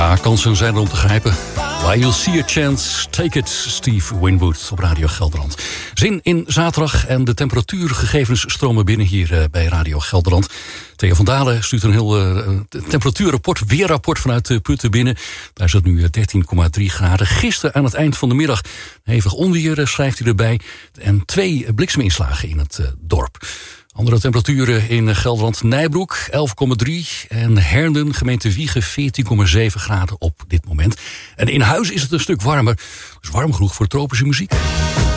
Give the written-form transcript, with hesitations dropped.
Ja, kansen zijn er om te grijpen. While you'll see a chance, take it, Steve Winwood op Radio Gelderland. Zin in zaterdag en de temperatuurgegevens stromen binnen hier bij Radio Gelderland. Theo van Dalen stuurt een heel temperatuurrapport, weerrapport vanuit Putten binnen. Daar is het nu 13,3 graden. Gisteren aan het eind van de middag hevig onweer schrijft hij erbij. En 2 blikseminslagen in het dorp. Andere temperaturen in Gelderland, Nijbroek 11,3 en Hernden, gemeente Wiegen 14,7 graden op dit moment. En in huis is het een stuk warmer, dus warm genoeg voor tropische muziek.